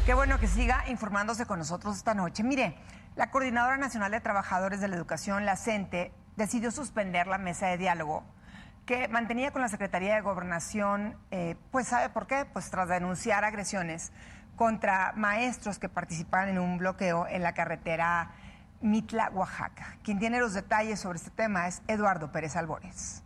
Qué bueno que siga informándose con nosotros esta noche. Mire, la Coordinadora Nacional de Trabajadores de la Educación, la CENTE, decidió suspender la mesa de diálogo que mantenía con la Secretaría de Gobernación, pues ¿sabe por qué? Pues tras denunciar agresiones contra maestros que participaban en un bloqueo en la carretera Mitla, Oaxaca. Quien tiene los detalles sobre este tema es Eduardo Pérez Albores.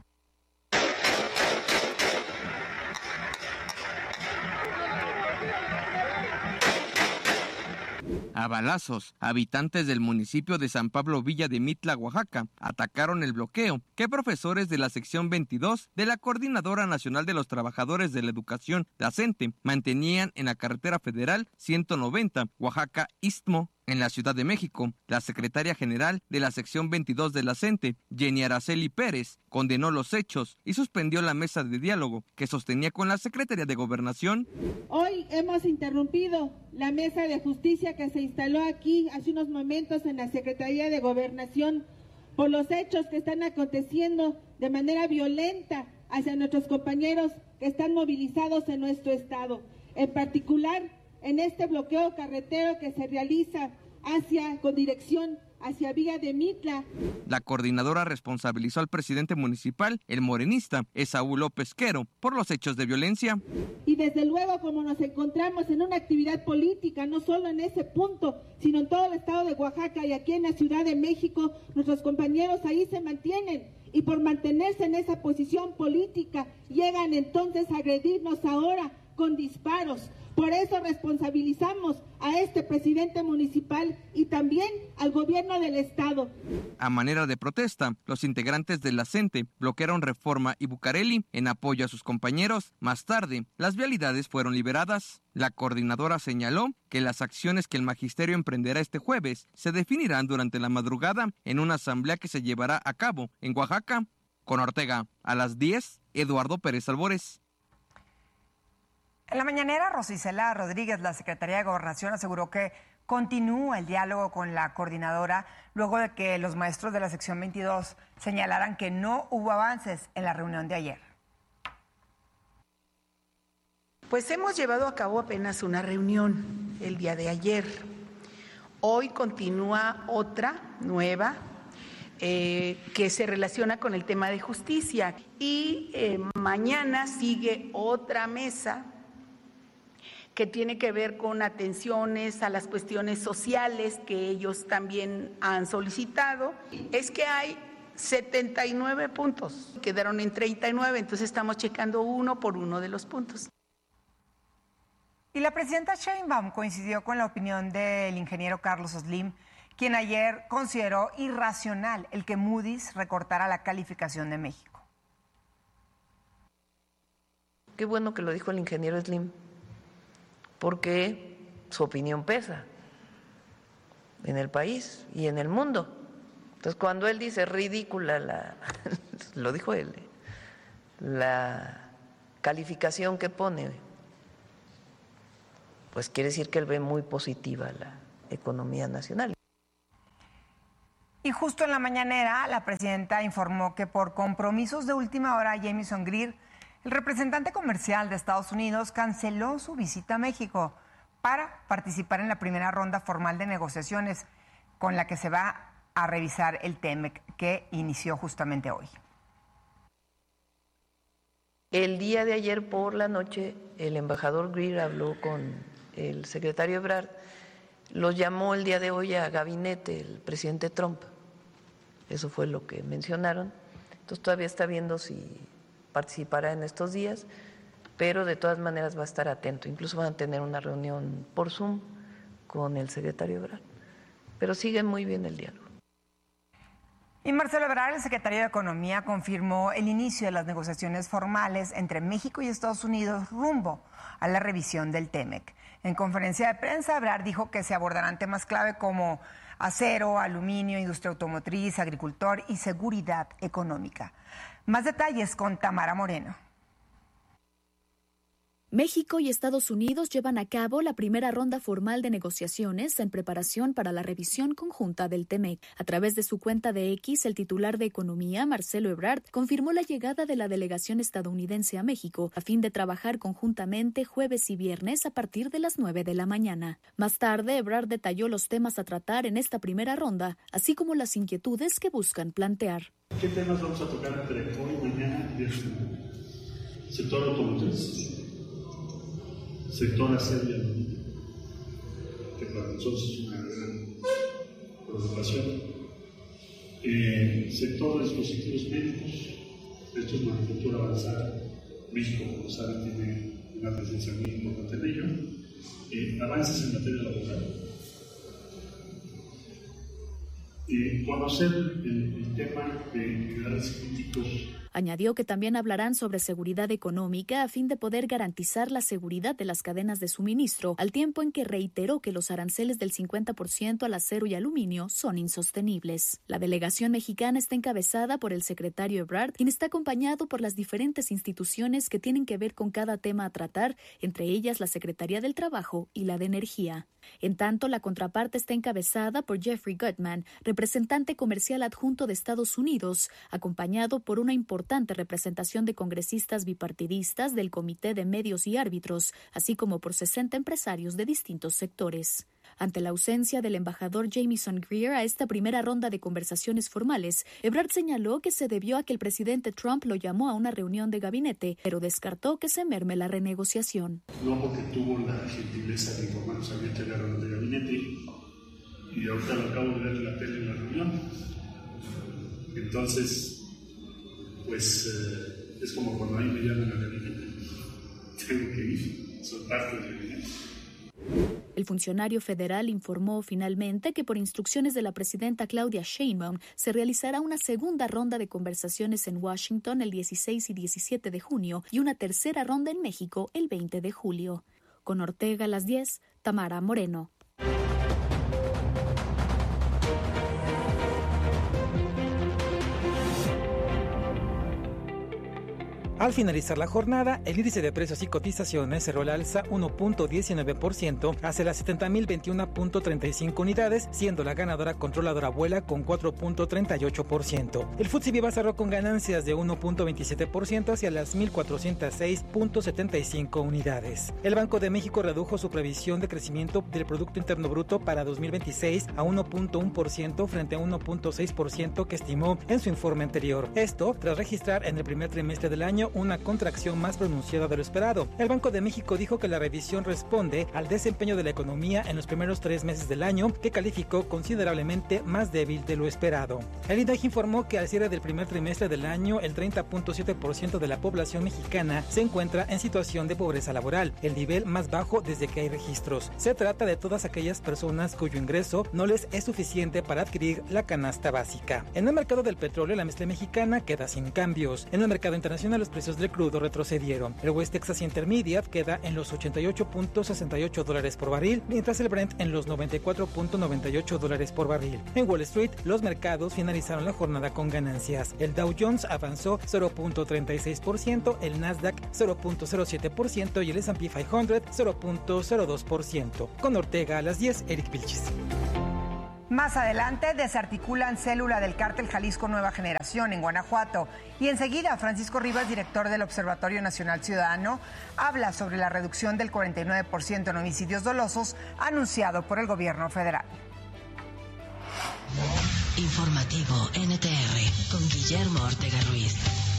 A balazos, habitantes del municipio de San Pablo Villa de Mitla, Oaxaca, atacaron el bloqueo que profesores de la sección 22 de la Coordinadora Nacional de los Trabajadores de la Educación, la CENTE, mantenían en la carretera federal 190, Oaxaca-Istmo, en la Ciudad de México. La secretaria general de la sección 22 de la CENTE, Jenny Araceli Pérez, condenó los hechos y suspendió la mesa de diálogo que sostenía con la Secretaría de Gobernación. Hoy hemos interrumpido la mesa de justicia que se instaló aquí hace unos momentos en la Secretaría de Gobernación por los hechos que están aconteciendo de manera violenta hacia nuestros compañeros que están movilizados en nuestro estado. En particular, en este bloqueo carretero que se realiza con dirección hacia Villa de Mitla. La coordinadora responsabilizó al presidente municipal, el morenista Esaú López Quero, por los hechos de violencia. Y desde luego, como nos encontramos en una actividad política, no solo en ese punto, sino en todo el estado de Oaxaca y aquí en la Ciudad de México, nuestros compañeros ahí se mantienen. Y por mantenerse en esa posición política, llegan entonces a agredirnos ahora con disparos. Por eso responsabilizamos a este presidente municipal y también al gobierno del estado. A manera de protesta, los integrantes de la CENTE bloquearon Reforma y Bucareli en apoyo a sus compañeros. Más tarde, las vialidades fueron liberadas. La coordinadora señaló que las acciones que el magisterio emprenderá este jueves se definirán durante la madrugada en una asamblea que se llevará a cabo en Oaxaca. Con Ortega, a las 10, Eduardo Pérez Albores. En la mañanera, Rosicela Rodríguez, la Secretaría de Gobernación, aseguró que continúa el diálogo con la coordinadora luego de que los maestros de la sección 22 señalaran que no hubo avances en la reunión de ayer. Pues hemos llevado a cabo apenas una reunión el día de ayer. Hoy continúa otra nueva que se relaciona con el tema de justicia y mañana sigue otra mesa que tiene que ver con atenciones a las cuestiones sociales que ellos también han solicitado. Es que hay 79 puntos, quedaron en 39, entonces estamos checando uno por uno de los puntos. Y la presidenta Sheinbaum coincidió con la opinión del ingeniero Carlos Slim, quien ayer consideró irracional el que Moody's recortara la calificación de México. Qué bueno que lo dijo el ingeniero Slim, porque su opinión pesa en el país y en el mundo. Entonces, cuando él dice ridícula lo dijo él, la calificación que pone, pues quiere decir que él ve muy positiva la economía nacional. Y justo en la mañanera, la presidenta informó que por compromisos de última hora, Jamieson Greer, el representante comercial de Estados Unidos, canceló su visita a México para participar en la primera ronda formal de negociaciones con la que se va a revisar el TEMEC, que inició justamente hoy. El día de ayer por la noche, el embajador Greer habló con el secretario Ebrard, los llamó el día de hoy a gabinete el presidente Trump. Eso fue lo que mencionaron. Entonces todavía está viendo si participará en estos días, pero de todas maneras va a estar atento. Incluso van a tener una reunión por Zoom con el secretario Ebrard. Pero sigue muy bien el diálogo. Y Marcelo Ebrard, el secretario de Economía, confirmó el inicio de las negociaciones formales entre México y Estados Unidos rumbo a la revisión del TEMEC. En conferencia de prensa, Ebrard dijo que se abordarán temas clave como acero, aluminio, industria automotriz, agricultor y seguridad económica. Más detalles con Tamara Moreno. México y Estados Unidos llevan a cabo la primera ronda formal de negociaciones en preparación para la revisión conjunta del TEMEC. A través de su cuenta de X, el titular de Economía, Marcelo Ebrard, confirmó la llegada de la delegación estadounidense a México a fin de trabajar conjuntamente jueves y viernes a partir de las 9 de la mañana. Más tarde, Ebrard detalló los temas a tratar en esta primera ronda, así como las inquietudes que buscan plantear. ¿Qué temas vamos a tocar entre hoy, mañana y viernes? Sector automotriz. Sector asedio, que para nosotros es una gran preocupación. Sector de dispositivos médicos, esto es manufactura avanzada. México, como saben, tiene una presencia muy importante en ello. Avances en materia laboral. Conocer el tema de grandes críticos. Añadió que también hablarán sobre seguridad económica a fin de poder garantizar la seguridad de las cadenas de suministro, al tiempo en que reiteró que los aranceles del 50% al acero y aluminio son insostenibles. La delegación mexicana está encabezada por el secretario Ebrard, quien está acompañado por las diferentes instituciones que tienen que ver con cada tema a tratar, entre ellas la Secretaría del Trabajo y la de Energía. En tanto, la contraparte está encabezada por Jeffrey Gutman, representante comercial adjunto de Estados Unidos, acompañado por una importante representación de congresistas bipartidistas del Comité de Medios y Árbitros, así como por 60 empresarios de distintos sectores. Ante la ausencia del embajador Jamieson Greer a esta primera ronda de conversaciones formales, Ebrard señaló que se debió a que el presidente Trump lo llamó a una reunión de gabinete, pero descartó que se merme la renegociación. No, porque tuvo la gentileza de informarnos abierta de la reunión de gabinete y ahorita lo acabo de ver en la tele en la reunión. Entonces, pues es como cuando a mí me llaman al gabinete. Tengo que ir, soy parte del gabinete. El funcionario federal informó finalmente que por instrucciones de la presidenta Claudia Sheinbaum se realizará una segunda ronda de conversaciones en Washington el 16 y 17 de junio y una tercera ronda en México el 20 de julio. Con Ortega a las 10, Tamara Moreno. Al finalizar la jornada, el índice de precios y cotizaciones cerró al alza 1.19% hacia las 70.021.35 unidades, siendo la ganadora controladora Vuela con 4.38%. El FTSE Viva cerró con ganancias de 1.27% hacia las 1.406.75 unidades. El Banco de México redujo su previsión de crecimiento del Producto Interno Bruto para 2026 a 1.1% frente a 1.6% que estimó en su informe anterior. Esto tras registrar en el primer trimestre del año una contracción más pronunciada de lo esperado. El Banco de México dijo que la revisión responde al desempeño de la economía en los primeros 3 meses del año, que calificó considerablemente más débil de lo esperado. El INEGI informó que al cierre del primer trimestre del año, el 30.7% de la población mexicana se encuentra en situación de pobreza laboral, el nivel más bajo desde que hay registros. Se trata de todas aquellas personas cuyo ingreso no les es suficiente para adquirir la canasta básica. En el mercado del petróleo, la mezcla mexicana queda sin cambios. En el mercado internacional, los precios del crudo retrocedieron. El West Texas Intermediate queda en los $88.68 por barril, mientras el Brent en los $94.98 por barril. En Wall Street, los mercados finalizaron la jornada con ganancias. El Dow Jones avanzó 0.36%, el Nasdaq 0.07% y el S&P 500 0.02%. Con Ortega a las 10, Eric Vilchis. Más adelante desarticulan célula del cártel Jalisco Nueva Generación en Guanajuato. Y enseguida Francisco Rivas, director del Observatorio Nacional Ciudadano, habla sobre la reducción del 49% en homicidios dolosos anunciado por el gobierno federal. Informativo NTR con Guillermo Ortega Ruiz.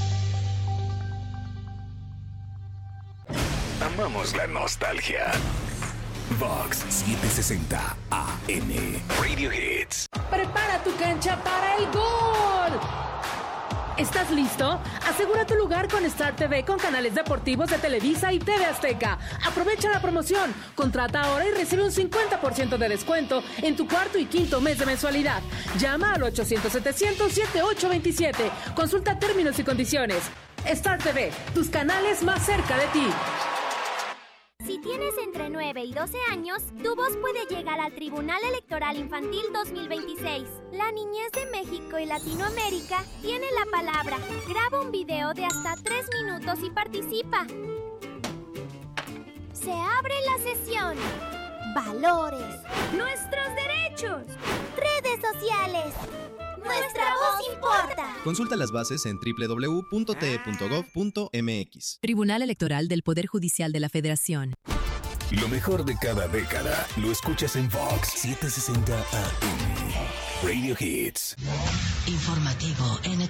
Amamos la nostalgia. Vox 760 AM Radio Hits. Prepara tu cancha para el gol. ¿Estás listo? Asegura tu lugar con Star TV con canales deportivos de Televisa y TV Azteca. Aprovecha la promoción. Contrata ahora y recibe un 50% de descuento en tu cuarto y quinto mes de mensualidad. Llama al 800-700-7827. Consulta términos y condiciones. Star TV, tus canales más cerca de ti. Si tienes entre 9 y 12 años, tu voz puede llegar al Tribunal Electoral Infantil 2026. La niñez de México y Latinoamérica tiene la palabra. Graba un video de hasta 3 minutos y participa. Se abre la sesión. Valores. Nuestros derechos. Redes sociales. Nuestra voz importa. Consulta las bases en www.te.gov.mx. Tribunal Electoral del Poder Judicial de la Federación. Lo mejor de cada década lo escuchas en Vox 760 AM. Radio Hits. Informativo NTR.